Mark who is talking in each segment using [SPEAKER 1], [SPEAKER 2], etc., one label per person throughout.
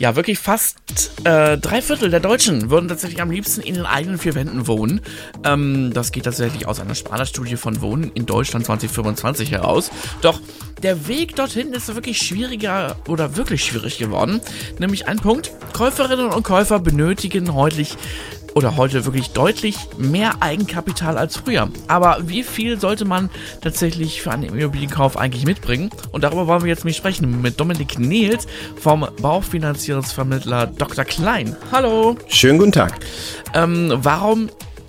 [SPEAKER 1] Ja, wirklich fast 3/4 der Deutschen würden tatsächlich am liebsten in den eigenen 4 Wänden wohnen. Das geht tatsächlich aus einer Sparta-Studie von Wohnen in Deutschland 2025 heraus. Doch der Weg dorthin ist wirklich schwieriger oder wirklich schwierig geworden. Nämlich ein Punkt: Käuferinnen und Käufer benötigen heute wirklich deutlich mehr Eigenkapital als früher. Aber wie viel sollte man tatsächlich für einen Immobilienkauf eigentlich mitbringen? Und darüber wollen wir jetzt mal sprechen mit Dominik Nehls vom Baufinanzierungsvermittler Dr. Klein. Hallo.
[SPEAKER 2] Schönen guten Tag.
[SPEAKER 1] Warum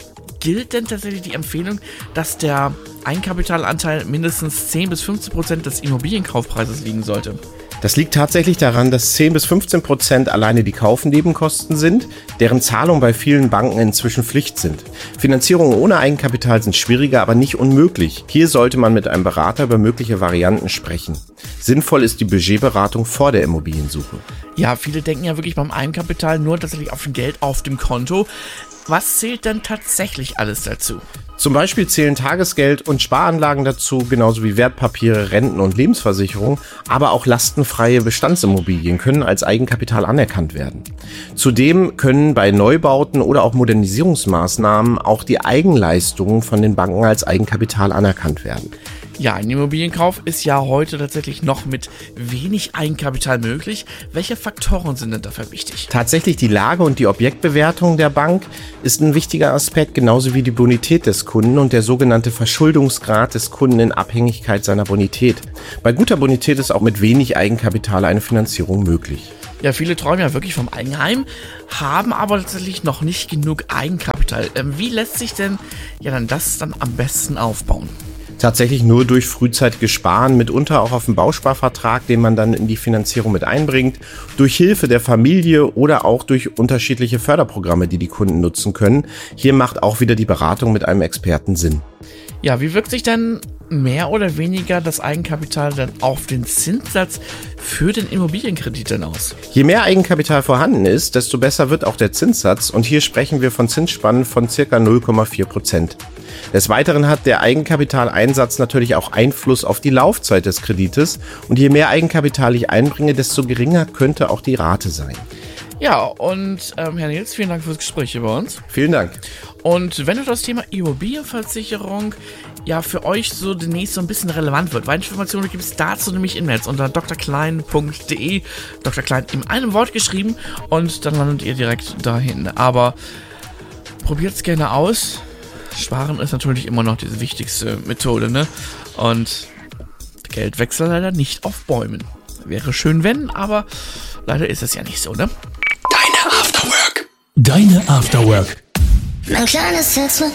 [SPEAKER 1] gilt denn tatsächlich die Empfehlung, dass der Eigenkapitalanteil mindestens 10-15% des Immobilienkaufpreises liegen sollte?
[SPEAKER 2] Das liegt tatsächlich daran, dass 10-15% alleine die Kaufnebenkosten sind, deren Zahlung bei vielen Banken inzwischen Pflicht sind. Finanzierungen ohne Eigenkapital sind schwieriger, aber nicht unmöglich. Hier sollte man mit einem Berater über mögliche Varianten sprechen. Sinnvoll ist die Budgetberatung vor der Immobiliensuche.
[SPEAKER 1] Ja, viele denken ja wirklich beim Eigenkapital nur tatsächlich auf Geld auf dem Konto. Was zählt denn tatsächlich alles dazu?
[SPEAKER 2] Zum Beispiel zählen Tagesgeld und Sparanlagen dazu, genauso wie Wertpapiere, Renten und Lebensversicherung, aber auch lastenfreie Bestandsimmobilien können als Eigenkapital anerkannt werden. Zudem können bei Neubauten oder auch Modernisierungsmaßnahmen auch die Eigenleistungen von den Banken als Eigenkapital anerkannt werden.
[SPEAKER 1] Ja, ein Immobilienkauf ist ja heute tatsächlich noch mit wenig Eigenkapital möglich. Welche Faktoren sind denn dafür wichtig?
[SPEAKER 2] Tatsächlich die Lage und die Objektbewertung der Bank ist ein wichtiger Aspekt, genauso wie die Bonität des Kunden und der sogenannte Verschuldungsgrad des Kunden in Abhängigkeit seiner Bonität. Bei guter Bonität ist auch mit wenig Eigenkapital eine Finanzierung möglich.
[SPEAKER 1] Ja, viele träumen ja wirklich vom Eigenheim, haben aber tatsächlich noch nicht genug Eigenkapital. Wie lässt sich denn das dann am besten aufbauen?
[SPEAKER 2] Tatsächlich nur durch frühzeitiges Sparen, mitunter auch auf einen Bausparvertrag, den man dann in die Finanzierung mit einbringt, durch Hilfe der Familie oder auch durch unterschiedliche Förderprogramme, die die Kunden nutzen können. Hier macht auch wieder die Beratung mit einem Experten Sinn.
[SPEAKER 1] Ja, wie wirkt sich denn mehr oder weniger das Eigenkapital dann auf den Zinssatz für den Immobilienkredit denn aus?
[SPEAKER 2] Je mehr Eigenkapital vorhanden ist, desto besser wird auch der Zinssatz, und hier sprechen wir von Zinsspannen von ca. 0,4%. Des Weiteren hat der Eigenkapitaleinsatz natürlich auch Einfluss auf die Laufzeit des Kredites, und je mehr Eigenkapital ich einbringe, desto geringer könnte auch die Rate sein.
[SPEAKER 1] Ja, und Herr Nehls, vielen Dank fürs Gespräch hier bei uns.
[SPEAKER 2] Vielen Dank.
[SPEAKER 1] Und wenn das Thema Immobilienversicherung ja für euch so demnächst so ein bisschen relevant wird, weitere Informationen gibt es dazu nämlich im Netz unter drklein.de, Dr. Klein in einem Wort geschrieben, und dann landet ihr direkt dahin. Aber probiert es gerne aus. Sparen ist natürlich immer noch die wichtigste Methode, ne? Und Geld wächst leider nicht auf Bäumen. Wäre schön, wenn, aber leider ist es ja nicht so, ne?
[SPEAKER 3] Deine Afterwork.
[SPEAKER 4] Mein kleines Herz mit